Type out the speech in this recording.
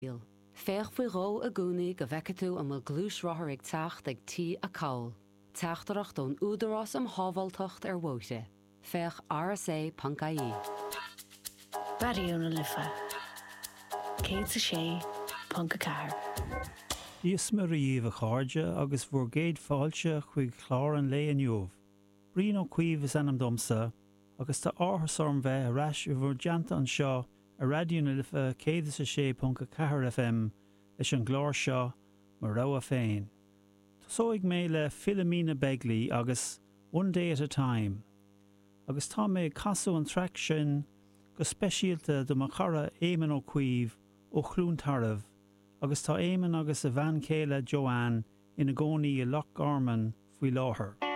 Féach faoi ró a gúnaí go bhheicitú am a glúis rothair ag teacht ag tí a caul. Teachtarach don údarás am hábhaltacht ar bhóite. Féach RSA.ie. Radioúna lifa. Cé sa sé, Punk a Car. Díos mar a dhéomh a cháirde agus bhór géad fáilte chuig chlár an lé aniuh. Brín ó cuomh is anam domsa, agus tá áthasarm bheith a reis a bhór deanta an seo a radioúna lifa cé sa sé Punk a Car FM leis an glár seo mar rá a féin. Sóig mé le Philomena Begley agus One Day at a Time. Agus tá mé casú an track sin go speisialta do mar chara Éimean ó Cuomh ó Chlúntarmh, agus tá Éimean agus a bhean céile Joanne ina gcónaí i Loch Garman faoi láthair.